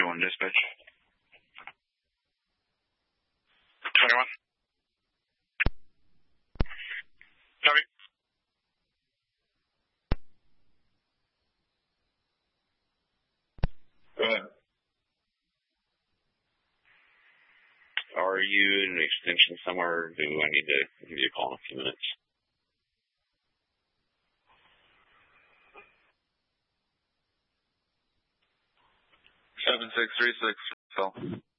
2-1 dispatch. 21. Copy. Go ahead. Are you in an extension somewhere? Do I need to give you a call in a few minutes? 7636, Phil.